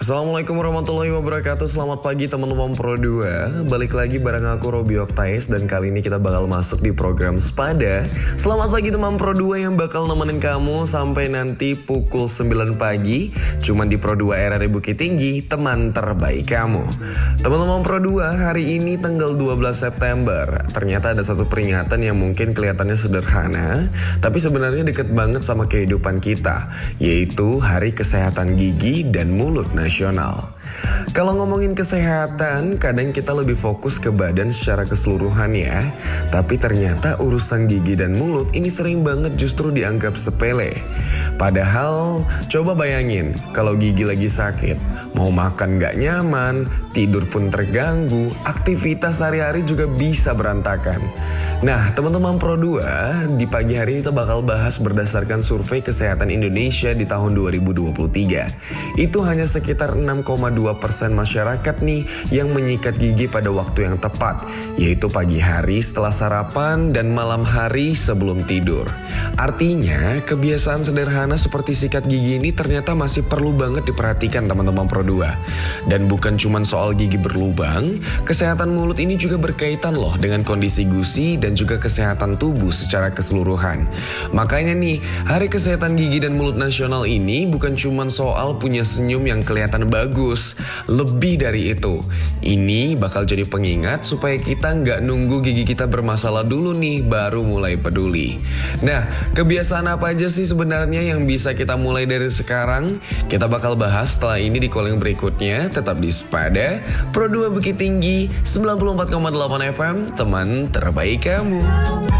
Assalamualaikum warahmatullahi wabarakatuh. Selamat pagi teman-teman Pro 2. Balik lagi bareng aku Robi Oktaes. Dan kali ini kita bakal masuk di program Sepada. Selamat pagi teman Pro 2 yang bakal nemenin kamu sampai nanti pukul 9 pagi. Cuman di Pro 2 RRI Bukit Tinggi, teman terbaik kamu. Teman-teman Pro 2, hari ini tanggal 12 September. Ternyata ada satu peringatan yang mungkin kelihatannya sederhana, tapi sebenarnya deket banget sama kehidupan kita, yaitu Hari Kesehatan Gigi dan Mulut Nasional. Kalau ngomongin kesehatan, kadang kita lebih fokus ke badan secara keseluruhan ya. Tapi ternyata urusan gigi dan mulut ini sering banget justru dianggap sepele. Padahal, coba bayangin kalau gigi lagi sakit, mau makan gak nyaman, tidur pun terganggu, aktivitas sehari-hari juga bisa berantakan. Nah, teman-teman Pro 2, di pagi hari ini kita bakal bahas berdasarkan survei kesehatan Indonesia di tahun 2023. Itu hanya sekitar 6,2% masyarakat nih yang menyikat gigi pada waktu yang tepat, yaitu pagi hari setelah sarapan dan malam hari sebelum tidur. Artinya, kebiasaan sederhana seperti sikat gigi ini ternyata masih perlu banget diperhatikan teman-teman Pro 2. Dan bukan cuma soal gigi berlubang, kesehatan mulut ini juga berkaitan loh dengan kondisi gusi dan juga kesehatan tubuh secara keseluruhan. Makanya nih, Hari Kesehatan Gigi dan Mulut Nasional ini bukan cuma soal punya senyum yang kelihatan bagus. Lebih dari itu, ini bakal jadi pengingat supaya kita nggak nunggu gigi kita bermasalah dulu nih baru mulai peduli. Nah, kebiasaan apa aja sih sebenarnya yang bisa kita mulai dari sekarang? Kita bakal bahas setelah ini di call yang berikutnya. Tetap di Sepada, Pro 2 Bukit Tinggi, 94,8 FM, teman terbaik kamu.